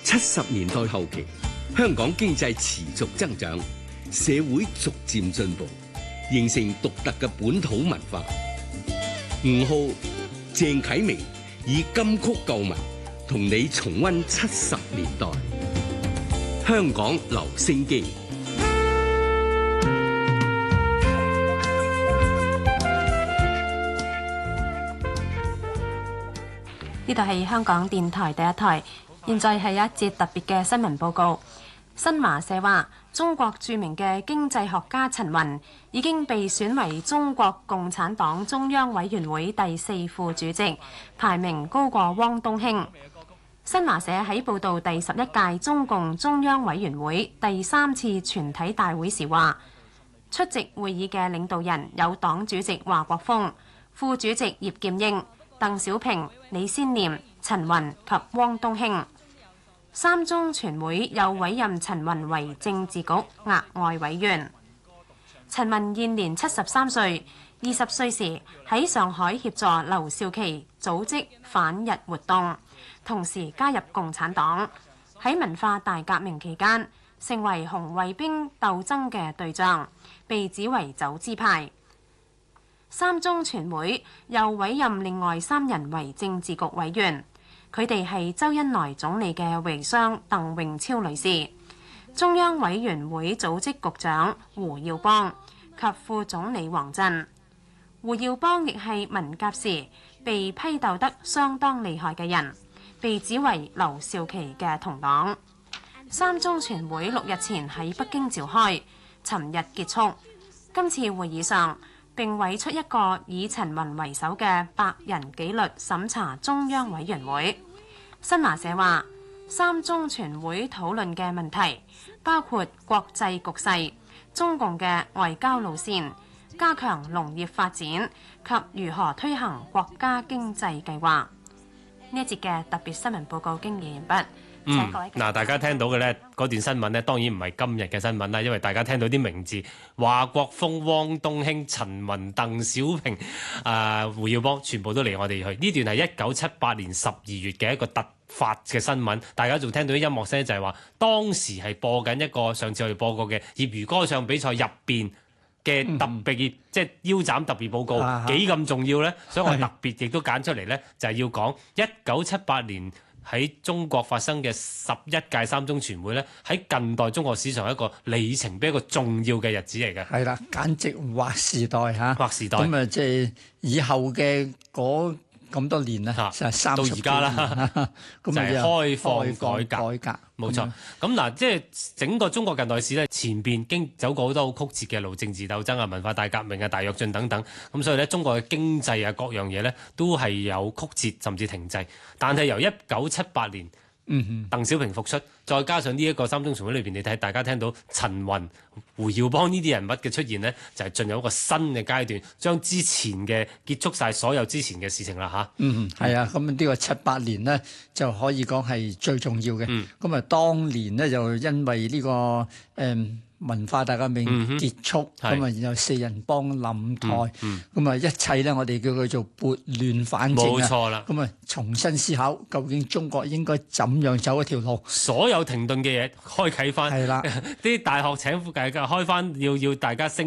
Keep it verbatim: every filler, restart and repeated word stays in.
七十年代後期，香港經濟持續增長，社會逐漸進步，形成獨特嘅本土文化。吳浩、鄭啟明以金曲舊聞同你重溫七十年代香港留聲機。 呢度係香港電台第一台，現在係一節特別嘅新聞報告。新華社話，中國著名嘅經濟學家陳雲已經被選為中國共產黨中央委員會第四副主席，排名高過汪東興。新華社喺報導第十一屆中共中央委員會第三次全體大會時話，出席會議嘅領導人有黨主席華國鋒、副主席葉劍英、鄧小平、李先念、陳雲及汪東興。三中全會又委任陳雲為政治局額外委員。陳雲現年七十三歲，二十歲時喺上海協助劉少奇組織反日活動，同時加入共產黨。喺文化大革命期間，成為紅衛兵鬥爭嘅對象，被指為走資派。三中全會又委任另外三人為政治局委員，佢哋係周恩來總理嘅遺孀鄧穎超女士、中央委員會組織局長胡耀邦及副總理王震。胡耀邦亦係文革時被批鬥得相當厲害嘅人，被指為劉少奇嘅同黨。三中全會六日前喺北京召開，尋日結束。今次會議上，並委出一個以陳雲為首嘅百人紀律審查中央委員會。新華社話，三中全會討論嘅問題包括國際局勢、中共嘅外交路線、加強農業發展及如何推行國家經濟計劃。呢一節嘅特別新聞報告經已完畢。 嗯，嗱，大家聽到嘅呢嗰段新聞呢，當然唔係今日嘅新聞啦，因為大家聽到啲名字，華國鋒、汪東興、陳雲、鄧小平、啊、呃、胡耀邦，全部都離我哋去。呢段係一九七八年十二月嘅一個突發嘅新聞，大家仲聽到啲音樂聲，就係話當時係播緊一個上次我哋播過嘅業餘歌唱比賽入邊嘅特別、嗯、即係腰斬特別報告，幾咁重要呢？所以我特別亦都揀出嚟呢，就係要講一九七八年喺中國發生嘅十一屆三中全會咧，喺近代中國史上一個里程碑、一個重要嘅日子嚟嘅。係啦，簡直劃時代嚇，劃時代。咁啊，即係以後嘅嗰咁多年啦，就係三十到而家啦，咁就係開放改革。改革冇錯。咁嗱，即係整個中國近代史咧，前邊經走過好多好曲折嘅路，政治鬥爭啊、文化大革命啊、大躍進等等。咁所以咧，中國嘅經濟啊各樣嘢咧，都係有曲折甚至停滯。但係由一九七八年，嗯，鄧小平復出，再加上呢一個三中全會裏邊，你睇大家聽到陳雲、胡耀邦呢啲人物嘅出現呢，就係、是、進入一個新嘅階段，將之前嘅結束晒所有之前嘅事情啦吓。嗯，係啊，咁呢個七八年呢，就可以講係最重要嘅。咁、嗯、啊，當年呢，就因為呢、這個誒。嗯文化大革命結束，咁、嗯、啊，然後四人幫冧台，咁、嗯、啊、嗯，一切咧，我哋叫佢做撥亂反正，冇錯啦。咁啊，重新思考究竟中國應該怎樣走一條路，所有停頓嘅嘢開啟翻，係啦，啲大學請副計開翻，要要大家升。